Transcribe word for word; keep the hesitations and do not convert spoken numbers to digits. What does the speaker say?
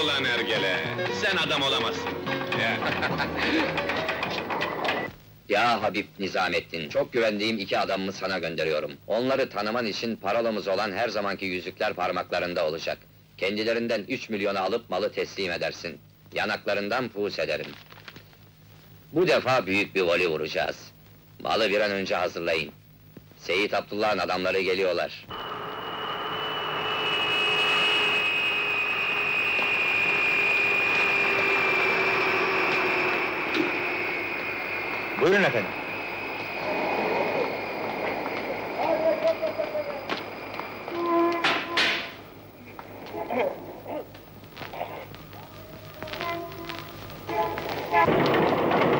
Ulan ergele, sen adam olamazsın. Ya. Ya Habib Nizamettin, çok güvendiğim iki adamımı sana gönderiyorum. Onları tanıman için parolamız olan her zamanki yüzükler parmaklarında olacak. Kendilerinden üç milyonu alıp malı teslim edersin. Yanaklarından pus ederim. Bu defa büyük bir voli vuracağız. Malı bir an önce hazırlayın. Seyit Abdullah'ın adamları geliyorlar. Buyurun efendim.